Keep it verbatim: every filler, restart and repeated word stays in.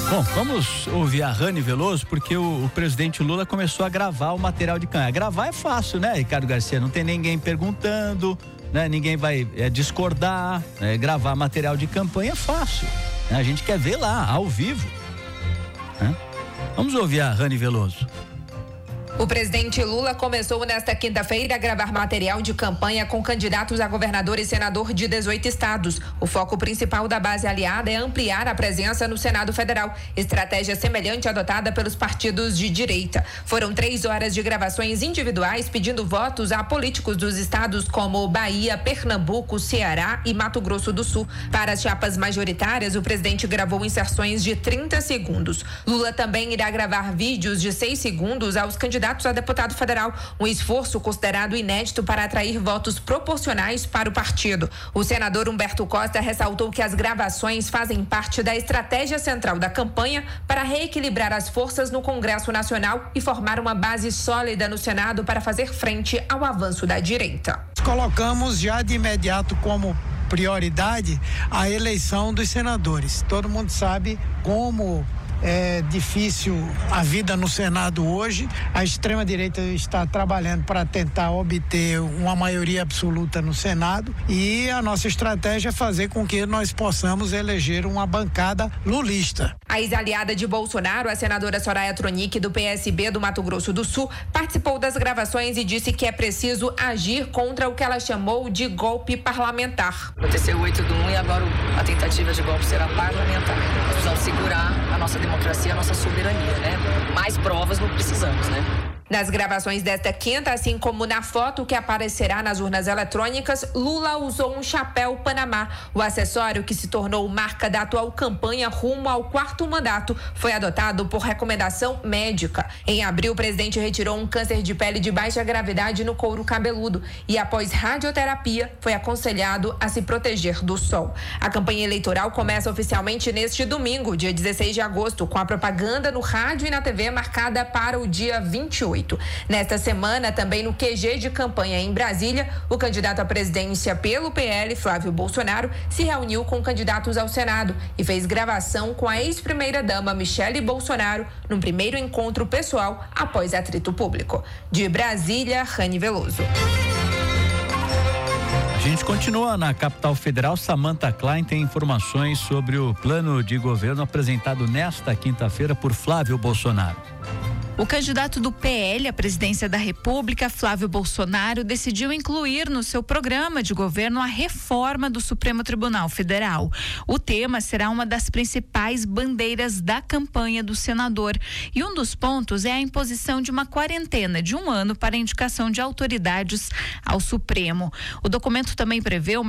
Bom, vamos ouvir a Rani Veloso, porque o, o presidente Lula começou a gravar o material de campanha. Gravar é fácil, né, Ricardo Garcia? Não tem ninguém perguntando, né? Ninguém vai é, discordar, né? Gravar material de campanha é fácil, né? A gente quer ver lá, ao vivo, né? Vamos ouvir a Rani Veloso. O presidente Lula começou nesta quinta-feira a gravar material de campanha com candidatos a governador e senador de dezoito estados. O foco principal da base aliada é ampliar a presença no Senado Federal, estratégia semelhante adotada pelos partidos de direita. Foram três horas de gravações individuais pedindo votos a políticos dos estados como Bahia, Pernambuco, Ceará e Mato Grosso do Sul. Para as chapas majoritárias, o presidente gravou inserções de trinta segundos. Lula também irá gravar vídeos de seis segundos aos candidatos a deputado federal, um esforço considerado inédito para atrair votos proporcionais para o partido. O senador Humberto Costa ressaltou que as gravações fazem parte da estratégia central da campanha para reequilibrar as forças no Congresso Nacional e formar uma base sólida no Senado para fazer frente ao avanço da direita. Colocamos já de imediato como prioridade a eleição dos senadores. Todo mundo sabe como é difícil a vida no Senado hoje. A extrema-direita está trabalhando para tentar obter uma maioria absoluta no Senado e a nossa estratégia é fazer com que nós possamos eleger uma bancada lulista. A ex-aliada de Bolsonaro, a senadora Soraya Tronic, do P S B do Mato Grosso do Sul, participou das gravações e disse que é preciso agir contra o que ela chamou de golpe parlamentar. Aconteceu o oito do um e agora a tentativa de golpe será parlamentar. Nós precisamos segurar a nossa democracia, a nossa soberania, né? Mais provas não precisamos, né? Nas gravações desta quinta, assim como na foto que aparecerá nas urnas eletrônicas, Lula usou um chapéu Panamá. O acessório, que se tornou marca da atual campanha rumo ao quarto mandato, foi adotado por recomendação médica. Em abril, o presidente retirou um câncer de pele de baixa gravidade no couro cabeludo e, após radioterapia, foi aconselhado a se proteger do sol. A campanha eleitoral começa oficialmente neste domingo, dia dezesseis de agosto, com a propaganda no rádio e na T V marcada para o dia vinte e oito. Nesta semana, também no Q G de campanha em Brasília, o candidato à presidência pelo P L, Flávio Bolsonaro, se reuniu com candidatos ao Senado e fez gravação com a ex-primeira-dama Michele Bolsonaro num primeiro encontro pessoal após atrito público. De Brasília, Rani Veloso. A gente continua na capital federal. Samantha Klein tem informações sobre o plano de governo apresentado nesta quinta-feira por Flávio Bolsonaro. O candidato do P L à presidência da República, Flávio Bolsonaro, decidiu incluir no seu programa de governo a reforma do Supremo Tribunal Federal. O tema será uma das principais bandeiras da campanha do senador. E um dos pontos é a imposição de uma quarentena de um ano para a indicação de autoridades ao Supremo. O documento também prevê uma